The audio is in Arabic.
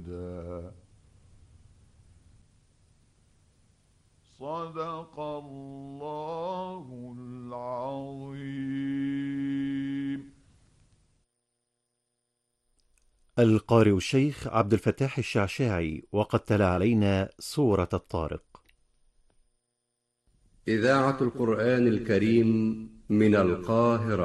صدق الله العظيم. القارئ الشيخ عبد الفتاح الشعشاعي، وقد تلا علينا سورة الطارق. إذاعة القرآن الكريم من القاهرة.